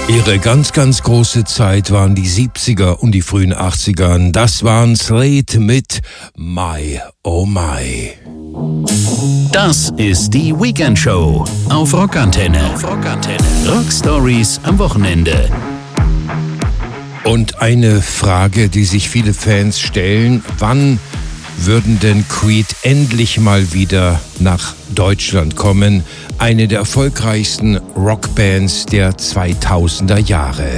Ihre ganz, ganz große Zeit waren die 70er und die frühen 80er. Das waren Slade mit My Oh My. Das ist die Weekend Show auf Rockantenne. Rock Stories am Wochenende. Und eine Frage, die sich viele Fans stellen: Wann würden denn Creed endlich mal wieder nach Deutschland kommen? Eine der erfolgreichsten Rockbands der 2000er Jahre.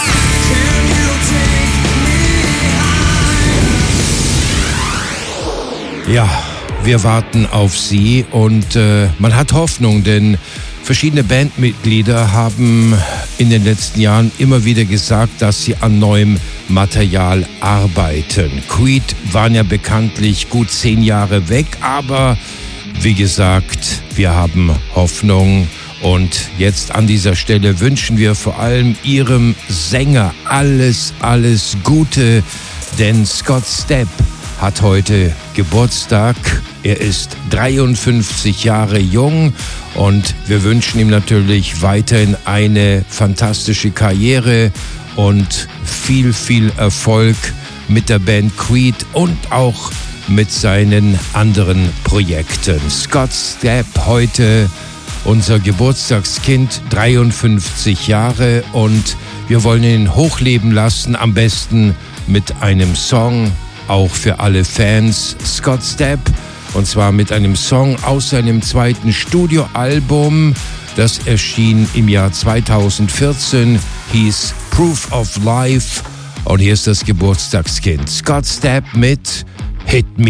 Ja, wir warten auf sie und man hat Hoffnung, denn verschiedene Bandmitglieder haben in den letzten Jahren immer wieder gesagt, dass sie an neuem Material arbeiten. Creed waren ja bekanntlich gut 10 Jahre weg, aber wie gesagt, wir haben Hoffnung. Und jetzt an dieser Stelle wünschen wir vor allem ihrem Sänger alles Gute, denn Scott Stapp hat heute Geburtstag. Er ist 53 Jahre jung und wir wünschen ihm natürlich weiterhin eine fantastische Karriere und viel Erfolg mit der Band Creed und auch mit seinen anderen Projekten. Scott Stapp heute unser Geburtstagskind, 53 Jahre, und wir wollen ihn hochleben lassen, am besten mit einem Song, auch für alle Fans. Scott Stapp, und zwar mit einem Song aus seinem zweiten Studioalbum, das erschien im Jahr 2014, hieß Proof of Life, und hier ist das Geburtstagskind. Scott Stapp mit Hit Me.